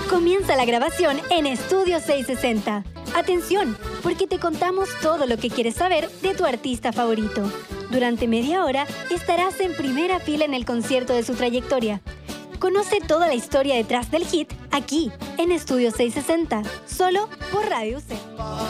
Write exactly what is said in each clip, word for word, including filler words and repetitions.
Comienza la grabación en Estudio seiscientos sesenta. Atención, porque te contamos todo lo que quieres saber de tu artista favorito. Durante media hora estarás en primera fila en el concierto de su trayectoria. Conoce toda la historia detrás del hit aquí, en Estudio seiscientos sesenta, solo por Radio U C.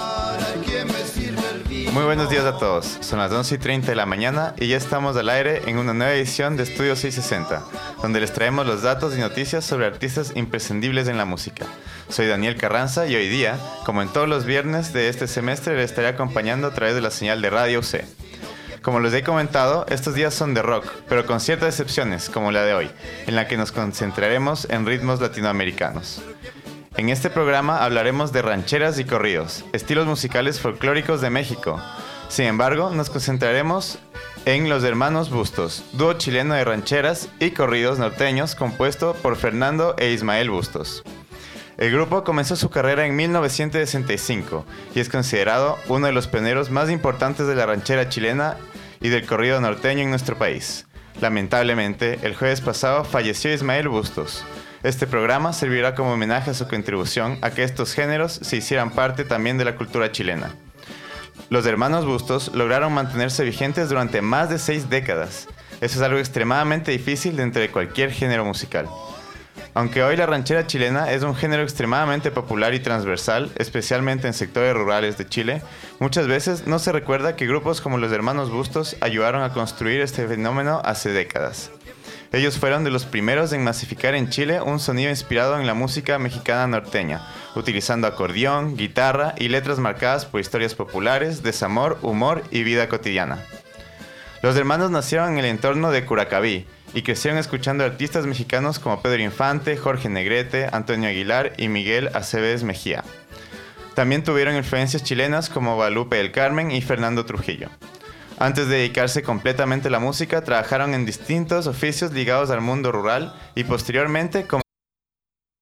Muy buenos días a todos, son las once y treinta de la mañana y ya estamos al aire en una nueva edición de Estudio seiscientos sesenta, donde les traemos los datos y noticias sobre artistas imprescindibles en la música. Soy Daniel Carranza y hoy día, como en todos los viernes de este semestre, les estaré acompañando a través de la señal de Radio U C. Como les he comentado, estos días son de rock, pero con ciertas excepciones, como la de hoy, en la que nos concentraremos en ritmos latinoamericanos. En este programa hablaremos de rancheras y corridos, estilos musicales folclóricos de México. Sin embargo, nos concentraremos en Los Hermanos Bustos, dúo chileno de rancheras y corridos norteños compuesto por Fernando e Ismael Bustos. El grupo comenzó su carrera en mil novecientos sesenta y cinco y es considerado uno de los pioneros más importantes de la ranchera chilena y del corrido norteño en nuestro país. Lamentablemente, el jueves pasado falleció Ismael Bustos. Este programa servirá como homenaje a su contribución a que estos géneros se hicieran parte también de la cultura chilena. Los Hermanos Bustos lograron mantenerse vigentes durante más de seis décadas. Eso es algo extremadamente difícil dentro de cualquier género musical. Aunque hoy la ranchera chilena es un género extremadamente popular y transversal, especialmente en sectores rurales de Chile, muchas veces no se recuerda que grupos como los Hermanos Bustos ayudaron a construir este fenómeno hace décadas. Ellos fueron de los primeros en masificar en Chile un sonido inspirado en la música mexicana norteña, utilizando acordeón, guitarra y letras marcadas por historias populares, desamor, humor y vida cotidiana. Los hermanos nacieron en el entorno de Curacaví y crecieron escuchando artistas mexicanos como Pedro Infante, Jorge Negrete, Antonio Aguilar y Miguel Aceves Mejía. También tuvieron influencias chilenas como Guadalupe del Carmen y Fernando Trujillo. Antes de dedicarse completamente a la música, trabajaron en distintos oficios ligados al mundo rural y posteriormente como